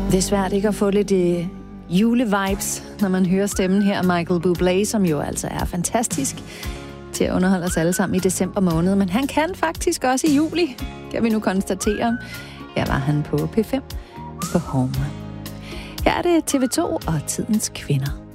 Det er svært ikke at få lidt julevibes, når man hører stemmen her af Michael Bublé, som jo altså er fantastisk til at underholde os alle sammen i december måned. Men han kan faktisk også i juli, kan vi nu konstatere. Her var han på P5 på Home. Her er det TV2 og Tidens Kvinder.